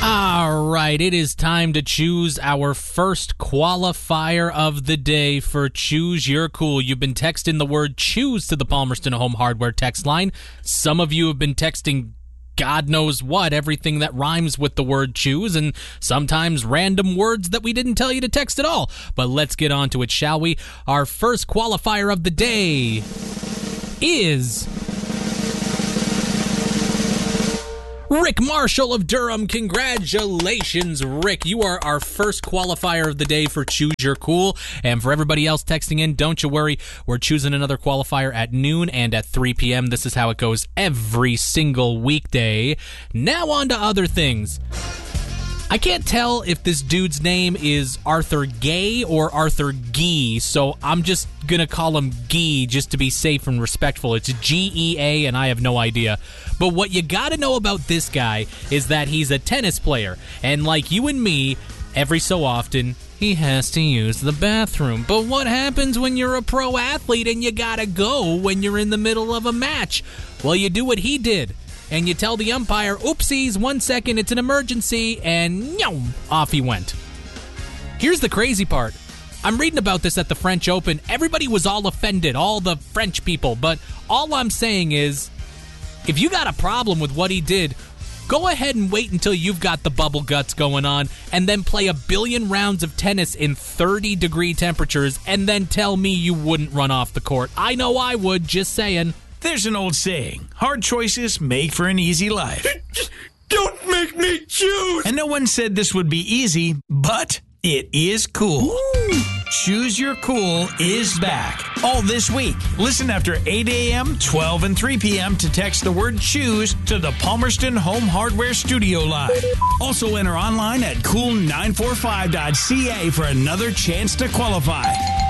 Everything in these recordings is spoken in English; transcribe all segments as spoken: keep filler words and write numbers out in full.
All right, it is time to choose our first qualifier of the day for Choose Your Cool. You've been texting the word choose to the Palmerston Home Hardware text line. Some of you have been texting God knows what, everything that rhymes with the word choose, and sometimes random words that we didn't tell you to text at all. But let's get on to it, shall we? Our first qualifier of the day is Rick Marshall of Durham. Congratulations, Rick. You are our first qualifier of the day for Choose Your Cool. And for everybody else texting in, don't you worry. We're choosing another qualifier at noon and at three p.m. This is how it goes every single weekday. Now on to other things. I can't tell if this dude's name is Arthur Gay or Arthur Gee, so I'm just going to call him Gee just to be safe and respectful. It's G E A, and I have no idea. But what you got to know about this guy is that he's a tennis player, and like you and me, every so often, he has to use the bathroom. But what happens when you're a pro athlete and you got to go when you're in the middle of a match? Well, you do what he did. And you tell the umpire, oopsies, one second, it's an emergency, and yum, off he went. Here's the crazy part. I'm reading about this at the French Open. Everybody was all offended, all the French people, but all I'm saying is, if you got a problem with what he did, go ahead and wait until you've got the bubble guts going on, and then play a billion rounds of tennis in thirty degree temperatures, and then tell me you wouldn't run off the court. I know I would, just saying. There's an old saying, hard choices make for an easy life. Don't make me choose! And no one said this would be easy, but it is cool. Ooh. Choose Your Cool is back. All this week. Listen after eight a.m., twelve, and three p.m. to text the word choose to the Palmerston Home Hardware Studio line. Also enter online at cool nine four five dot c a for another chance to qualify.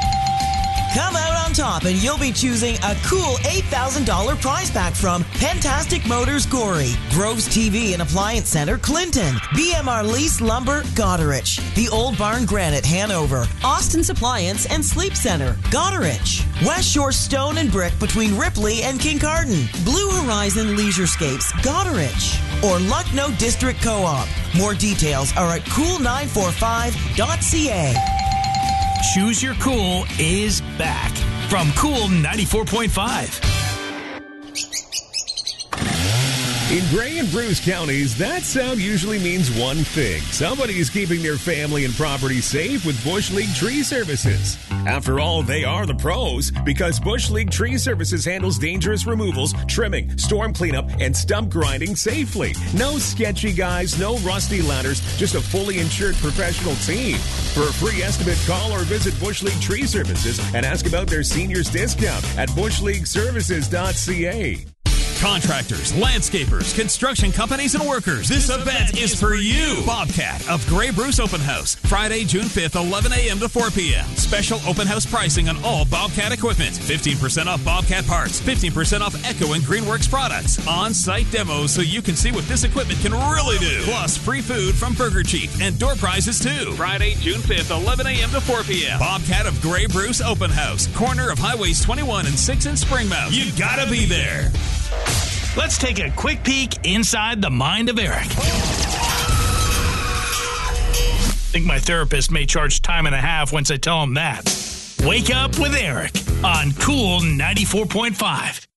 Come out on top and you'll be choosing a cool eight thousand dollars prize pack from Pentastic Motors Gorey, Groves T V and Appliance Center Clinton, B M R Lease Lumber Goderich, The Old Barn Granite Hanover, Austin's Appliance and Sleep Center Goderich, West Shore Stone and Brick between Ripley and Kincardine, Blue Horizon Leisurescapes Goderich, or Lucknow District Co-op. More details are at cool nine four five dot c a. Choose Your Cool is back from Cool ninety-four point five. In Gray and Bruce counties, that sound usually means one thing. Somebody's keeping their family and property safe with Bush League Tree Services. After all, they are the pros, because Bush League Tree Services handles dangerous removals, trimming, storm cleanup, and stump grinding safely. No sketchy guys, no rusty ladders, just a fully insured professional team. For a free estimate, call or visit Bush League Tree Services and ask about their seniors discount at bush league services dot c a. Contractors, landscapers, construction companies, and workers. This, this event, event is for you. Bobcat of Grey Bruce Open House. Friday, June fifth, eleven a.m. to four p.m. Special open house pricing on all Bobcat equipment. fifteen percent off Bobcat parts. fifteen percent off Echo and Greenworks products. On-site demos so you can see what this equipment can really do. Plus, free food from Burger Chief and door prizes too. Friday, June fifth, eleven a.m. to four p.m. Bobcat of Grey Bruce Open House. Corner of Highways twenty-one and six in Springmount. You gotta be there. Let's take a quick peek inside the mind of Eric. I think my therapist may charge time and a half once I tell him that. Wake up with Eric on Cool ninety-four point five.